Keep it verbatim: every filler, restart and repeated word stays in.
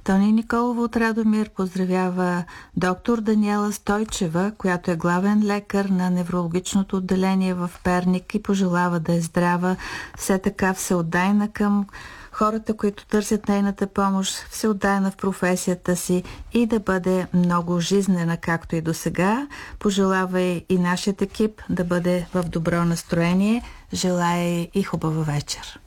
Тони Николова от Радомир поздравява доктор Даниела Стойчева, която е главен лекар на неврологичното отделение в Перник, и пожелава да е здрава, все така всеотдайна към хората, които търсят нейната помощ, всеотдайна в професията си и да бъде много жизнена, както и до сега. Пожелава и нашият екип да бъде в добро настроение. Желая и хубава вечер.